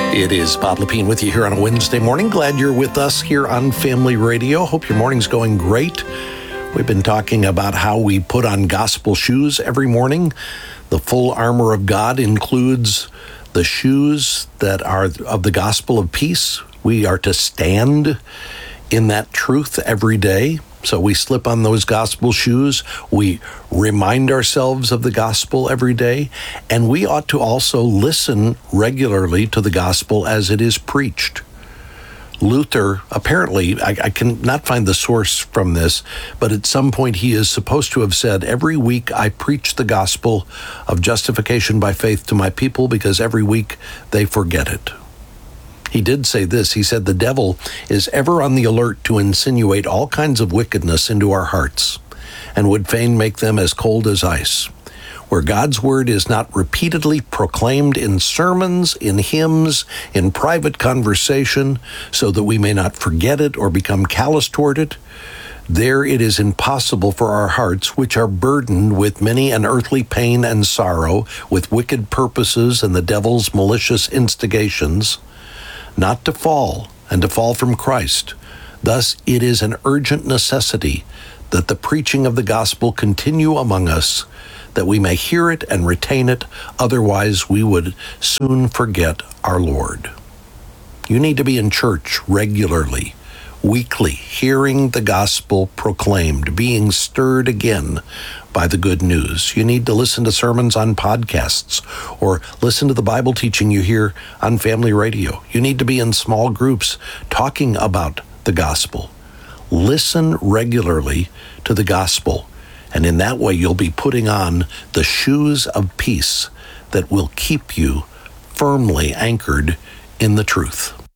It is Bob Lepine with you here on a Wednesday morning. Glad you're with us here on Family Radio. Hope your morning's going great. We've been talking about how we put on gospel shoes every morning. The full armor of God includes the shoes that are of the gospel of peace. We are to stand in that truth every day. So we slip on those gospel shoes. We remind ourselves of the gospel every day. And we ought to also listen regularly to the gospel as it is preached. Luther, apparently, I cannot find the source from this, but at some point he is supposed to have said, every week I preach the gospel of justification by faith to my people because every week they forget it. He did say this. He said, the devil is ever on the alert to insinuate all kinds of wickedness into our hearts and would fain make them as cold as ice. Where God's word is not repeatedly proclaimed in sermons, in hymns, in private conversation, so that we may not forget it or become callous toward it, there it is impossible for our hearts, which are burdened with many an earthly pain and sorrow, with wicked purposes and the devil's malicious instigations, not to fall and to fall from Christ. Thus, it is an urgent necessity that the preaching of the gospel continue among us, that we may hear it and retain it. Otherwise, we would soon forget our Lord. You need to be in church regularly, weekly, hearing the gospel proclaimed, being stirred again by the good news. You need to listen to sermons on podcasts or listen to the Bible teaching you hear on Family Radio. You need to be in small groups talking about the gospel. Listen regularly to the gospel, and in that way you'll be putting on the shoes of peace that will keep you firmly anchored in the truth.